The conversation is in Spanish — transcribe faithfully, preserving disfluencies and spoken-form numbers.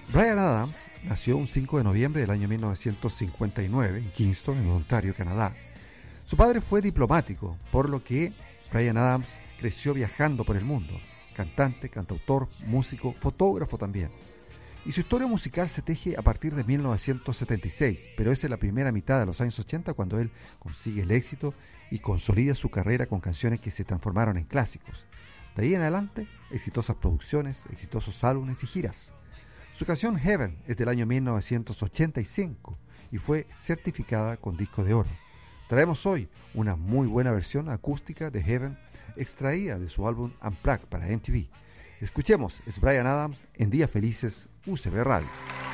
Bryan Adams nació un cinco de noviembre del año mil novecientos cincuenta y nueve en Kingston, en Ontario, Canadá. Su padre fue diplomático, por lo que Bryan Adams creció viajando por el mundo. Cantante, cantautor, músico, fotógrafo también. Y su historia musical se teje a partir de mil novecientos setenta y seis, pero es en la primera mitad de los años ochenta cuando él consigue el éxito y consolida su carrera con canciones que se transformaron en clásicos. De ahí en adelante, exitosas producciones, exitosos álbumes y giras. Su canción Heaven es del año mil novecientos ochenta y cinco y fue certificada con disco de oro. Traemos hoy una muy buena versión acústica de Heaven extraída de su álbum Unplugged para M T V. Escuchemos, es Bryan Adams en Días Felices U C B Radio.